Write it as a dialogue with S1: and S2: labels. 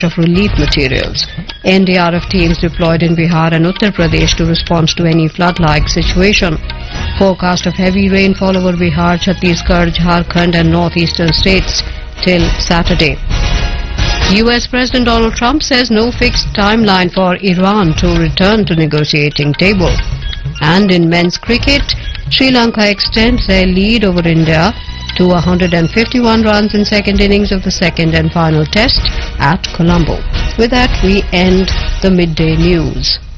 S1: of relief materials. NDRF teams deployed in Bihar and Uttar Pradesh to respond to any flood-like situation. Forecast of heavy rainfall over Bihar, Chhattisgarh, Jharkhand and northeastern states till Saturday. US President Donald Trump says no fixed timeline for Iran to return to negotiating table. And in men's cricket, Sri Lanka extends their lead over India to 151 runs in second innings of the second and final test at Colombo. With that, we end the midday news.